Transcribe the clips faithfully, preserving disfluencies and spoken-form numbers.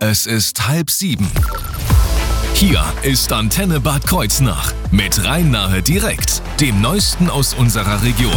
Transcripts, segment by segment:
Es ist halb sieben. Hier ist Antenne Bad Kreuznach mit Rhein-Nahe direkt, dem Neuesten aus unserer Region.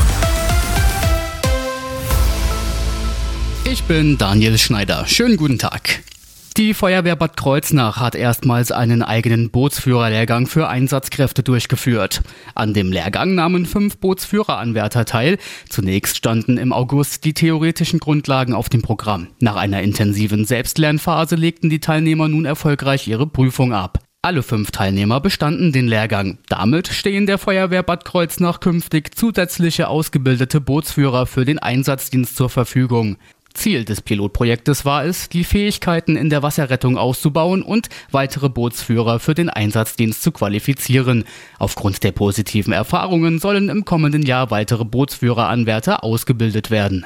Ich bin Daniel Schneider. Schönen guten Tag. Die Feuerwehr Bad Kreuznach hat erstmals einen eigenen Bootsführerlehrgang für Einsatzkräfte durchgeführt. An dem Lehrgang nahmen fünf Bootsführeranwärter teil. Zunächst standen im August die theoretischen Grundlagen auf dem Programm. Nach einer intensiven Selbstlernphase legten die Teilnehmer nun erfolgreich ihre Prüfung ab. Alle fünf Teilnehmer bestanden den Lehrgang. Damit stehen der Feuerwehr Bad Kreuznach künftig zusätzliche ausgebildete Bootsführer für den Einsatzdienst zur Verfügung. Ziel des Pilotprojektes war es, die Fähigkeiten in der Wasserrettung auszubauen und weitere Bootsführer für den Einsatzdienst zu qualifizieren. Aufgrund der positiven Erfahrungen sollen im kommenden Jahr weitere Bootsführeranwärter ausgebildet werden.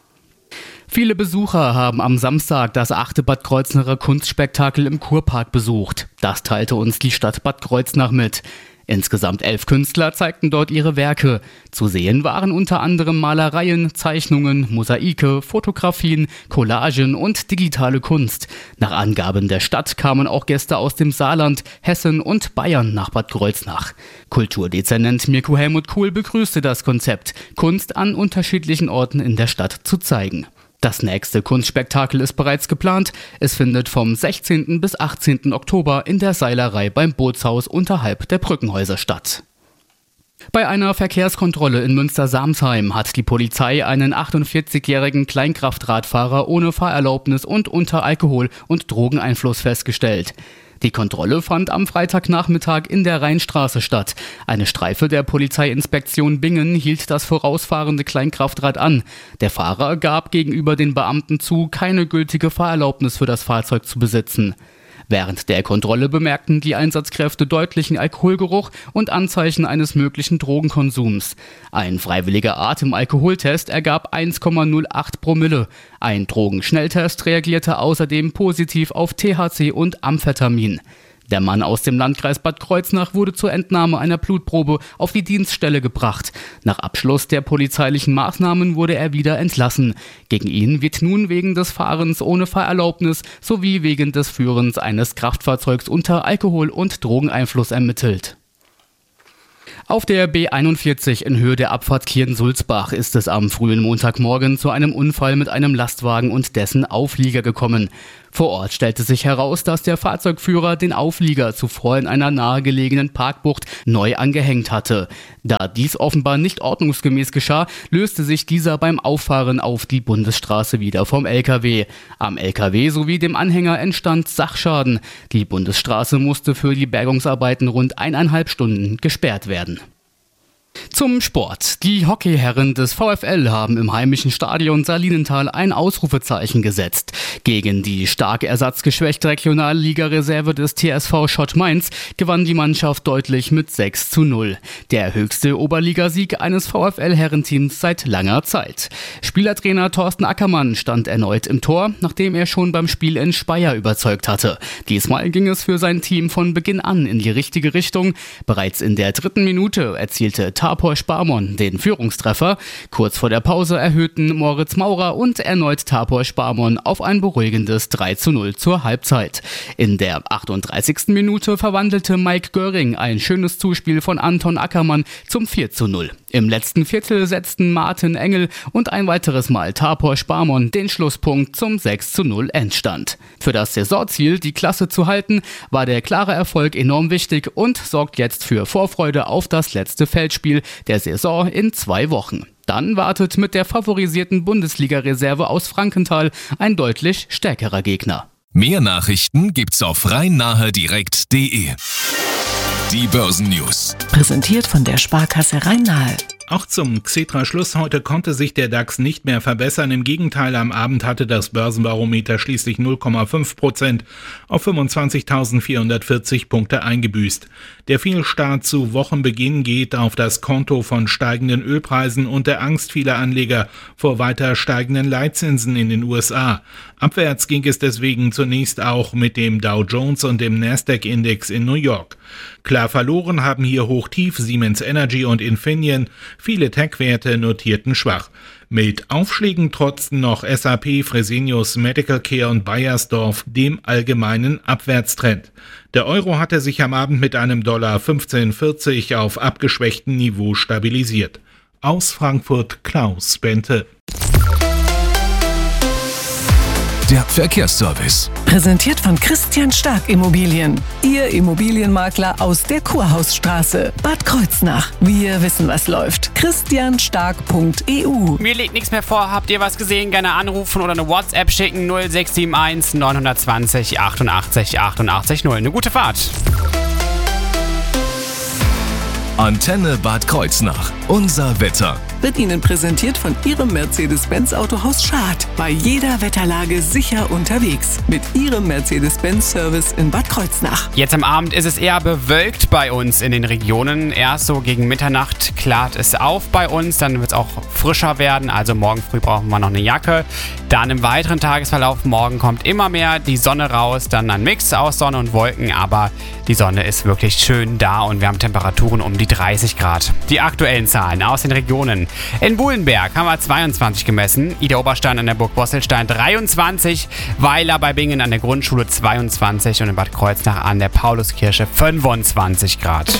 Viele Besucher haben am Samstag das achte Bad Kreuznacher Kunstspektakel im Kurpark besucht. Das teilte uns die Stadt Bad Kreuznach mit. Insgesamt elf Künstler zeigten dort ihre Werke. Zu sehen waren unter anderem Malereien, Zeichnungen, Mosaike, Fotografien, Collagen und digitale Kunst. Nach Angaben der Stadt kamen auch Gäste aus dem Saarland, Hessen und Bayern nach Bad Kreuznach. Kulturdezernent Mirko Helmut Kuhl begrüßte das Konzept, Kunst an unterschiedlichen Orten in der Stadt zu zeigen. Das nächste Kunstspektakel ist bereits geplant. Es findet vom sechzehnten bis achtzehnten Oktober in der Seilerei beim Bootshaus unterhalb der Brückenhäuser statt. Bei einer Verkehrskontrolle in Münster-Samsheim hat die Polizei einen achtundvierzigjährigen Kleinkraftradfahrer ohne Fahrerlaubnis und unter Alkohol- und Drogeneinfluss festgestellt. Die Kontrolle fand am Freitagnachmittag in der Rheinstraße statt. Eine Streife der Polizeiinspektion Bingen hielt das vorausfahrende Kleinkraftrad an. Der Fahrer gab gegenüber den Beamten zu, keine gültige Fahrerlaubnis für das Fahrzeug zu besitzen. Während der Kontrolle bemerkten die Einsatzkräfte deutlichen Alkoholgeruch und Anzeichen eines möglichen Drogenkonsums. Ein freiwilliger Atemalkoholtest ergab eins Komma null acht Promille. Ein Drogenschnelltest reagierte außerdem positiv auf T H C und Amphetamin. Der Mann aus dem Landkreis Bad Kreuznach wurde zur Entnahme einer Blutprobe auf die Dienststelle gebracht. Nach Abschluss der polizeilichen Maßnahmen wurde er wieder entlassen. Gegen ihn wird nun wegen des Fahrens ohne Fahrerlaubnis sowie wegen des Führens eines Kraftfahrzeugs unter Alkohol- und Drogeneinfluss ermittelt. Auf der B einundvierzig in Höhe der Abfahrt Kirn-Sulzbach ist es am frühen Montagmorgen zu einem Unfall mit einem Lastwagen und dessen Auflieger gekommen. Vor Ort stellte sich heraus, dass der Fahrzeugführer den Auflieger zuvor in einer nahegelegenen Parkbucht neu angehängt hatte. Da dies offenbar nicht ordnungsgemäß geschah, löste sich dieser beim Auffahren auf die Bundesstraße wieder vom L K W. Am L K W sowie dem Anhänger entstand Sachschaden. Die Bundesstraße musste für die Bergungsarbeiten rund eineinhalb Stunden gesperrt werden. Zum Sport. Die Hockeyherren des VfL haben im heimischen Stadion Salinenthal ein Ausrufezeichen gesetzt. Gegen die stark ersatzgeschwächte Regionalliga-Reserve des T S V Schott Mainz gewann die Mannschaft deutlich mit sechs zu null. Der höchste Oberligasieg eines VfL-Herrenteams seit langer Zeit. Spielertrainer Thorsten Ackermann stand erneut im Tor, nachdem er schon beim Spiel in Speyer überzeugt hatte. Diesmal ging es für sein Team von Beginn an in die richtige Richtung. Bereits in der dritten Minute erzielte Tapor Sparmon den Führungstreffer. Kurz vor der Pause erhöhten Moritz Maurer und erneut Tapor Sparmon auf ein beruhigendes drei zu null zur Halbzeit. In der achtunddreißigsten Minute verwandelte Mike Göring ein schönes Zuspiel von Anton Ackermann zum vier zu null. Im letzten Viertel setzten Martin Engel und ein weiteres Mal Tapor Sparmon den Schlusspunkt zum sechs zu null Endstand. Für das Saisonziel, die Klasse zu halten, war der klare Erfolg enorm wichtig und sorgt jetzt für Vorfreude auf das letzte Feldspiel der Saison in zwei Wochen. Dann wartet mit der favorisierten Bundesliga-Reserve aus Frankenthal ein deutlich stärkerer Gegner. Mehr Nachrichten gibt's auf rhein-nahe direkt punkt de. Die Börsennews. Präsentiert von der Sparkasse Rhein-Nahe. Auch zum Xetra-Schluss heute konnte sich der DAX nicht mehr verbessern. Im Gegenteil, am Abend hatte das Börsenbarometer schließlich null Komma fünf Prozent auf fünfundzwanzigtausendvierhundertvierzig Punkte eingebüßt. Der Fehlstart zu Wochenbeginn geht auf das Konto von steigenden Ölpreisen und der Angst vieler Anleger vor weiter steigenden Leitzinsen in den U S A. Abwärts ging es deswegen zunächst auch mit dem Dow Jones und dem Nasdaq-Index in New York. Klar verloren haben hier Hochtief Siemens Energy und Infineon. Viele Tech-Werte notierten schwach. Mit Aufschlägen trotzten noch S A P, Fresenius Medical Care und Baiersdorf dem allgemeinen Abwärtstrend. Der Euro hatte sich am Abend mit einem Dollar fünfzehn vierzig auf abgeschwächtem Niveau stabilisiert. Aus Frankfurt Klaus Bente. Der Verkehrsservice. Präsentiert von Christian Stark Immobilien. Ihr Immobilienmakler aus der Kurhausstraße, Bad Kreuznach. Wir wissen, was läuft. christian stark punkt e u. Mir liegt nichts mehr vor. Habt ihr was gesehen? Gerne anrufen oder eine WhatsApp schicken. null sechs sieben eins neun zwei null achtundachtzig achtundachtzig null. Eine gute Fahrt. Antenne Bad Kreuznach. Unser Wetter. Wird Ihnen präsentiert von Ihrem Mercedes-Benz Autohaus Schad. Bei jeder Wetterlage sicher unterwegs. Mit Ihrem Mercedes-Benz-Service in Bad Kreuznach. Jetzt am Abend ist es eher bewölkt bei uns in den Regionen. Erst so gegen Mitternacht klart es auf bei uns. Dann wird es auch frischer werden. Also morgen früh brauchen wir noch eine Jacke. Dann im weiteren Tagesverlauf morgen kommt immer mehr die Sonne raus. Dann ein Mix aus Sonne und Wolken. Aber die Sonne ist wirklich schön da und wir haben Temperaturen um die dreißig Grad. Die aktuellen Zahlen aus den Regionen. In Buhlenberg haben wir zweiundzwanzig gemessen, Ida Oberstein an der Burg Bosselstein dreiundzwanzig, Weiler bei Bingen an der Grundschule zweiundzwanzig und in Bad Kreuznach an der Pauluskirche fünfundzwanzig Grad.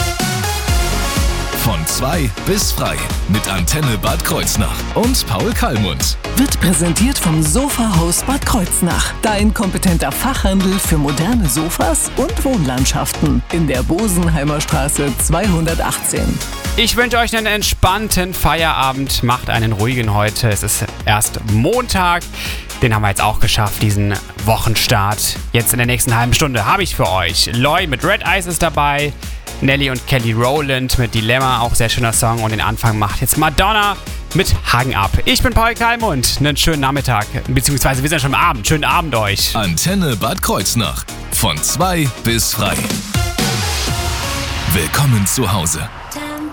Von zwei bis frei mit Antenne Bad Kreuznach und Paul Kallmund. Wird präsentiert vom Sofahaus Bad Kreuznach. Dein kompetenter Fachhandel für moderne Sofas und Wohnlandschaften. In der Bosenheimer Straße zweihundertachtzehn. Ich wünsche euch einen entspannten Feierabend. Macht einen ruhigen heute. Es ist erst Montag. Den haben wir jetzt auch geschafft, diesen Wochenstart. Jetzt in der nächsten halben Stunde habe ich für euch Loy mit Red Eyes ist dabei. Nelly und Kelly Rowland mit Dilemma, auch sehr schöner Song. Und den Anfang macht jetzt Madonna mit Hang Up. Ich bin Paul Kallmund. Einen schönen Nachmittag, beziehungsweise wir sind schon am Abend. Schönen Abend euch. Antenne Bad Kreuznach. Von zwei bis frei. Willkommen zu Hause.